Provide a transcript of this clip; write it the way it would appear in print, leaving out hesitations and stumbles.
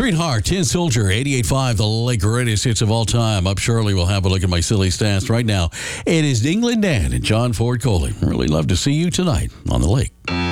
Streetheart, Tin Soldier, 88.5, the Lake greatest hits of all time. Up shortly, we'll have a look at my silly stats. Right now, it is England Dan and John Ford Coley. Really love to see you tonight on the Lake.